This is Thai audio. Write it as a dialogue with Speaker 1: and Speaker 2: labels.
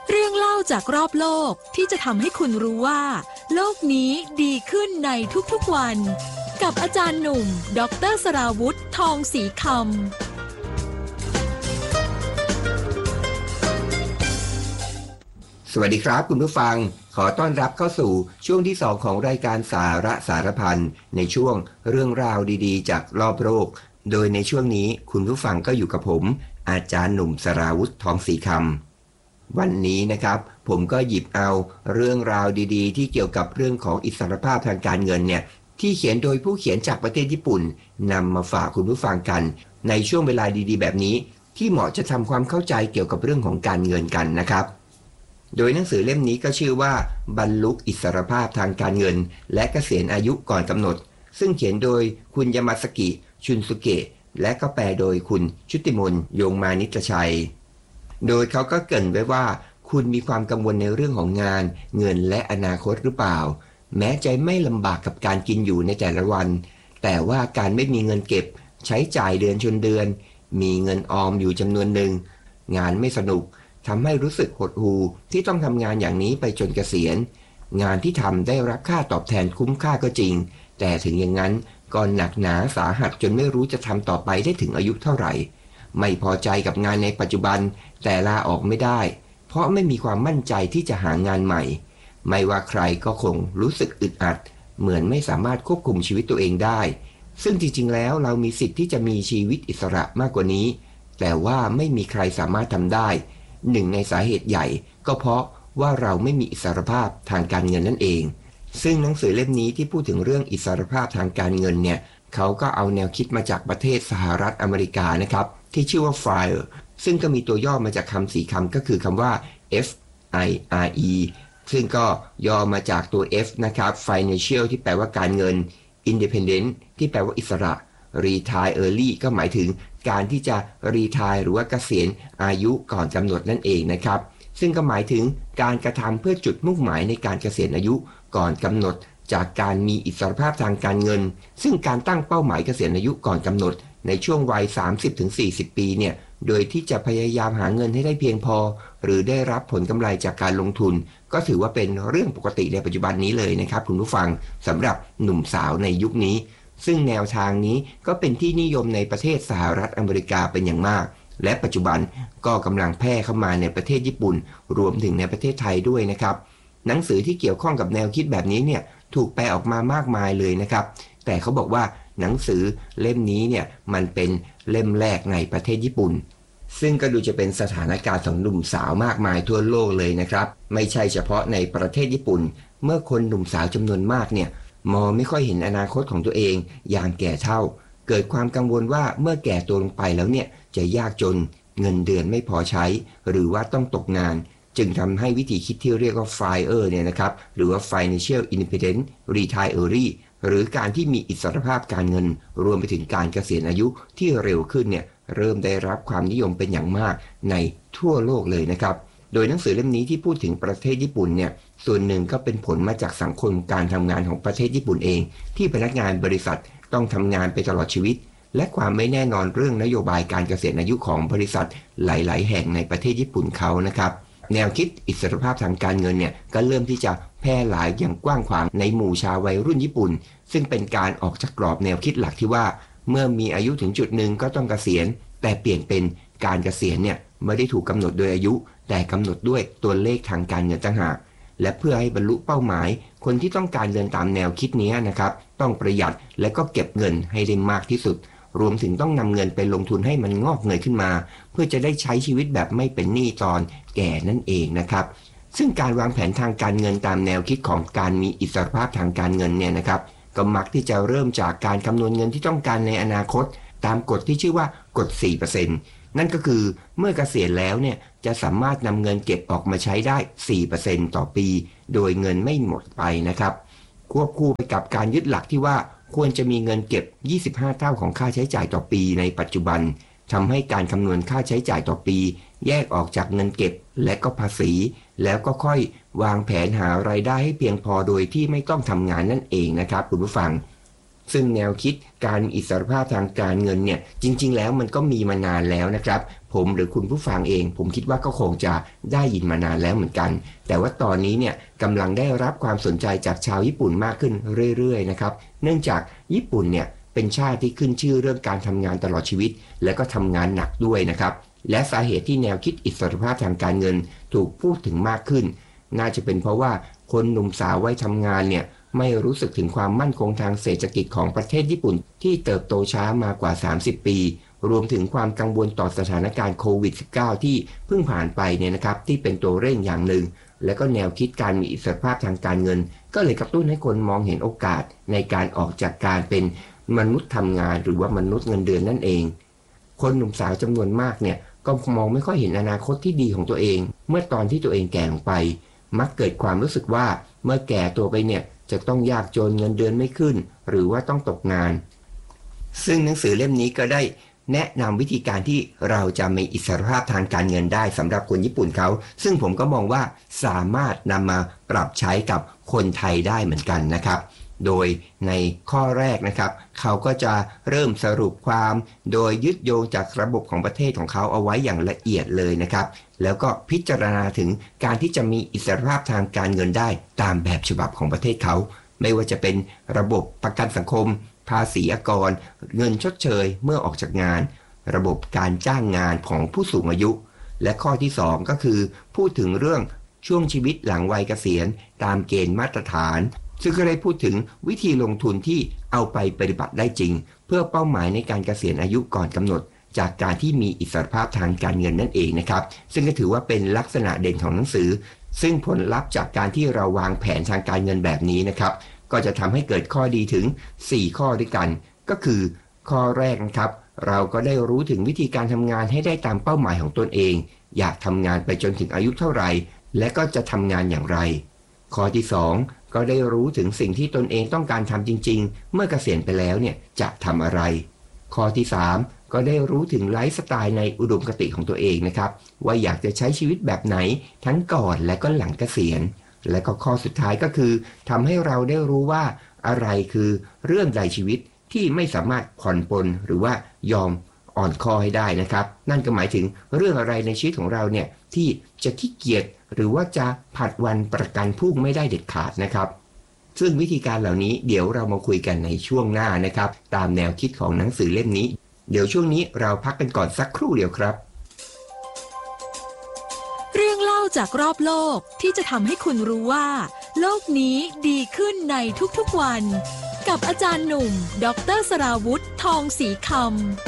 Speaker 1: เรื่องเล่าจากรอบโลกที่จะทำให้คุณรู้ว่าโลกนี้ดีขึ้นในทุกๆวันกับอาจารย์หนุ่มดร.สราวุธทองศรีคำ
Speaker 2: สวัสดีครับคุณผู้ฟังขอต้อนรับเข้าสู่ช่วงที่2ของรายการสาระสารพันในช่วงเรื่องราวดีๆจากรอบโลกโดยในช่วงนี้คุณผู้ฟังก็อยู่กับผมอาจารย์หนุ่มสราวุธทองศรีคำวันนี้นะครับผมก็หยิบเอาเรื่องราวดีๆที่เกี่ยวกับเรื่องของอิสรภาพทางการเงินเนี่ยที่เขียนโดยผู้เขียนจากประเทศญี่ปุ่นนำมาฝากคุณผู้ฟังกันในช่วงเวลาดีๆแบบนี้ที่เหมาะจะทำความเข้าใจเกี่ยวกับเรื่องของการเงินกันนะครับโดยหนังสือเล่มนี้ก็ชื่อว่าบรรลุอิสรภาพทางการเงินและเกษียณอายุก่อนกำหนดซึ่งเขียนโดยคุณยามาสกิชุนสุเกะและก็แปลโดยคุณชุติมนต์ยงมานิจชัยโดยเขาก็เกริ่นไว้ว่าคุณมีความกังวลในเรื่องของงานเงินและอนาคตหรือเปล่าแม้ใจไม่ลำบากกับการกินอยู่ในแต่ละวันแต่ว่าการไม่มีเงินเก็บใช้จ่ายเดือนชนเดือนมีเงินออมอยู่จำนวนหนึ่งงานไม่สนุกทำให้รู้สึกหดหู่ที่ต้องทำงานอย่างนี้ไปจนเกษียณงานที่ทำได้รับค่าตอบแทนคุ้มค่าก็จริงแต่ถึงอย่างนั้นก็หนักหนาสาหัสจนไม่รู้จะทำต่อไปได้ถึงอายุเท่าไหร่ไม่พอใจกับงานในปัจจุบันแต่ลาออกไม่ได้เพราะไม่มีความมั่นใจที่จะหางานใหม่ไม่ว่าใครก็คงรู้สึกอึดอัดเหมือนไม่สามารถควบคุมชีวิตตัวเองได้ซึ่งจริงๆแล้วเรามีสิทธิ์ที่จะมีชีวิตอิสระมากกว่านี้แต่ว่าไม่มีใครสามารถทำได้หนึ่งในสาเหตุใหญ่ก็เพราะว่าเราไม่มีอิสรภาพทางการเงินนั่นเองซึ่งหนังสือเล่มนี้ที่พูดถึงเรื่องอิสรภาพทางการเงินเนี่ยเขาก็เอาแนวคิดมาจากประเทศสหรัฐอเมริกานะครับที่ชื่อว่า FIRE ซึ่งก็มีตัวย่อมาจากคำ4คำก็คือคำว่า FIRE ซึ่งก็ย่อมาจากตัว F นะครับ Financial ที่แปลว่าการเงิน Independent ที่แปลว่าอิสระ Retire Early ก็หมายถึงการที่จะ Retire หรือว่าเกษียณอายุก่อนกำหนดนั่นเองนะครับซึ่งก็หมายถึงการกระทำเพื่อจุดมุ่งหมายในการเกษียณอายุก่อนกำหนดจากการมีอิสรภาพทางการเงินซึ่งการตั้งเป้าหมายเกษียณอายุก่อนกำหนดในช่วงวัย 30-40 ปีเนี่ยโดยที่จะพยายามหาเงินให้ได้เพียงพอหรือได้รับผลกำไรจากการลงทุนก็ถือว่าเป็นเรื่องปกติในปัจจุบันนี้เลยนะครับคุณผู้ฟังสำหรับหนุ่มสาวในยุคนี้ซึ่งแนวทางนี้ก็เป็นที่นิยมในประเทศสหรัฐอเมริกาเป็นอย่างมากและปัจจุบันก็กำลังแพร่เข้ามาในประเทศญี่ปุ่นรวมถึงในประเทศไทยด้วยนะครับหนังสือที่เกี่ยวข้องกับแนวคิดแบบนี้เนี่ยถูกแปลออกมามากมายเลยนะครับแต่เขาบอกว่าหนังสือเล่มนี้เนี่ยมันเป็นเล่มแรกในประเทศญี่ปุ่นซึ่งก็ดูจะเป็นสถานการณ์ของหนุ่มสาวมากมายทั่วโลกเลยนะครับไม่ใช่เฉพาะในประเทศญี่ปุ่นเมื่อคนหนุ่มสาวจำนวนมากเนี่ยมองไม่ค่อยเห็นอนาคตของตัวเองยามแก่เฒ่าเกิดความกังวลว่าเมื่อแก่ตัวลงไปแล้วเนี่ยจะยากจนเงินเดือนไม่พอใช้หรือว่าต้องตกงานจึงทำให้วิธีคิดที่เรียกว่า FIRE เนี่ยนะครับหรือว่า Financial Independent Retire Early หรือการที่มีอิสรภาพการเงินรวมไปถึงการเกษียณอายุที่เร็วขึ้นเนี่ยเริ่มได้รับความนิยมเป็นอย่างมากในทั่วโลกเลยนะครับโดยหนังสือเล่มนี้ที่พูดถึงประเทศญี่ปุ่นเนี่ยส่วนหนึ่งก็เป็นผลมาจากสังคมการทำงานของประเทศญี่ปุ่นเองที่พนักงานบริษัทต้องทำงานไปตลอดชีวิตและความไม่แน่นอนเรื่องนโยบายการเกษียณอายุของบริษัทหลายๆแห่งในประเทศญี่ปุ่นเขานะครับแนวคิดอิสรภาพทางการเงินเนี่ยก็เริ่มที่จะแพร่หลายอย่างกว้างขวางในหมู่ชาววัยรุ่นญี่ปุ่นซึ่งเป็นการออกจากกรอบแนวคิดหลักที่ว่าเมื่อมีอายุถึงจุดหนึ่งก็ต้องเกษียณแต่เปลี่ยนเป็นการเกษียณเนี่ยไม่ได้ถูกกำหนดโดยอายุแต่กำหนดด้วยตัวเลขทางการเงินต่างหากและเพื่อให้บรรลุเป้าหมายคนที่ต้องการเดินตามแนวคิดนี้นะครับต้องประหยัดและก็เก็บเงินให้ได้มากที่สุดรวมถึงต้องนำเงินไปลงทุนให้มันงอกเงยขึ้นมาเพื่อจะได้ใช้ชีวิตแบบไม่เป็นหนี้ตอนแก่นั่นเองนะครับซึ่งการวางแผนทางการเงินตามแนวคิดของการมีอิสรภาพทางการเงินเนี่ยนะครับก็มักที่จะเริ่มจากการคำนวณเงินที่ต้องการในอนาคตตามกฎที่ชื่อว่ากฎ 4% นั่นก็คือเมื่อเกษียณแล้วเนี่ยจะสามารถนำเงินเก็บออกมาใช้ได้ 4% ต่อปีโดยเงินไม่หมดไปนะครับควบคู่ไปกับการยึดหลักที่ว่าควรจะมีเงินเก็บ 25 เท่าของค่าใช้จ่ายต่อปีในปัจจุบันทำให้การคำนวณค่าใช้จ่ายต่อปีแยกออกจากเงินเก็บและก็ภาษีแล้วก็ค่อยวางแผนหารายได้ให้เพียงพอโดยที่ไม่ต้องทำงานนั่นเองนะครับคุณผู้ฟังซึ่งแนวคิดการอิสรภาพทางการเงินเนี่ยจริงๆแล้วมันก็มีมานานแล้วนะครับผมหรือคุณผู้ฟังเองผมคิดว่าก็คงจะได้ยินมานานแล้วเหมือนกันแต่ว่าตอนนี้เนี่ยกำลังได้รับความสนใจจากชาวญี่ปุ่นมากขึ้นเรื่อยๆนะครับเนื่องจากญี่ปุ่นเนี่ยเป็นชาติที่ขึ้นชื่อเรื่องการทำงานตลอดชีวิตและก็ทำงานหนักด้วยนะครับและสาเหตุที่แนวคิดอิสรภาพทางการเงินถูกพูดถึงมากขึ้นน่าจะเป็นเพราะว่าคนหนุ่มสาววัยทำงานเนี่ยไม่รู้สึกถึงความมั่นคงทางเศรษฐกิจของประเทศญี่ปุ่นที่เติบโตช้ามากว่า30ปีรวมถึงความกังวลต่อสถานการณ์โควิด -19 ที่เพิ่งผ่านไปเนี่ยนะครับที่เป็นตัวเร่งอย่างหนึ่งและก็แนวคิดการมีอิสรภาพทางการเงินก็เลยกระตุ้นให้คนมองเห็นโอกาสในการออกจากการเป็นมนุษย์ทำงานหรือว่ามนุษย์เงินเดือนนั่นเองคนหนุ่มสาวจำนวนมากเนี่ยก็มองไม่ค่อยเห็นอนาคตที่ดีของตัวเองเมื่อตอนที่ตัวเองแก่ลงไปมักเกิดความรู้สึกว่าเมื่อแก่ตัวไปเนี่ยจะต้องยากจนเงินเดือนไม่ขึ้นหรือว่าต้องตกงานซึ่งหนังสือเล่มนี้ก็ได้แนะนำวิธีการที่เราจะมีอิสรภาพทางการเงินได้สำหรับคนญี่ปุ่นเขาซึ่งผมก็มองว่าสามารถนำมาปรับใช้กับคนไทยได้เหมือนกันนะครับโดยในข้อแรกนะครับเขาก็จะเริ่มสรุปความโดยยึดโยงจากระบบของประเทศของเขาเอาไว้อย่างละเอียดเลยนะครับแล้วก็พิจารณาถึงการที่จะมีอิสรภาพทางการเงินได้ตามแบบฉบับของประเทศเขาไม่ว่าจะเป็นระบบประกันสังคมภาษีอากรเงินชดเชยเมื่อออกจากงานระบบการจ้างงานของผู้สูงอายุและข้อที่2ก็คือพูดถึงเรื่องช่วงชีวิตหลังวัยเกษียณตามเกณฑ์มาตรฐานซึ่งก็ได้พูดถึงวิธีลงทุนที่เอาไปปฏิบัติได้จริงเพื่อเป้าหมายในการเกษียณอายุก่อนกำหนดจากการที่มีอิสรภาพทางการเงินนั่นเองนะครับซึ่งก็ถือว่าเป็นลักษณะเด่นของหนังสือซึ่งผลลัพธ์จากการที่เราวางแผนทางการเงินแบบนี้นะครับก็จะทำให้เกิดข้อดีถึง4ข้อด้วยกันก็คือข้อแรกนะครับเราก็ได้รู้ถึงวิธีการทำงานให้ได้ตามเป้าหมายของตนเองอยากทำงานไปจนถึงอายุเท่าไหร่และก็จะทำงานอย่างไรข้อที่2ก็ได้รู้ถึงสิ่งที่ตนเองต้องการทำจริงๆเมื่อเกษียณไปแล้วเนี่ยจะทำอะไรข้อที่3ก็ได้รู้ถึงไลฟ์สไตล์ในอุดมคติของตัวเองนะครับว่าอยากจะใช้ชีวิตแบบไหนทั้งก่อนและก็หลังเกษียณและก็ข้อสุดท้ายก็คือทำให้เราได้รู้ว่าอะไรคือเรื่องในชีวิตที่ไม่สามารถผ่อนปลนหรือว่ายอมอ่อนคอให้ได้นะครับนั่นก็หมายถึงเรื่องอะไรในชีวิตของเราเนี่ยที่จะขี้เกียจหรือว่าจะผัดวันประกันพรุ่งไม่ได้เด็ดขาดนะครับซึ่งวิธีการเหล่านี้เดี๋ยวเรามาคุยกันในช่วงหน้านะครับตามแนวคิดของหนังสือเล่มนี้เดี๋ยวช่วงนี้เราพักกันก่อนสักครู่เดียวครับ
Speaker 1: เรื่องเล่าจากรอบโลกที่จะทำให้คุณรู้ว่าโลกนี้ดีขึ้นในทุกๆวันกับอาจารย์หนุ่มดร.สราวุธทองศรีคำ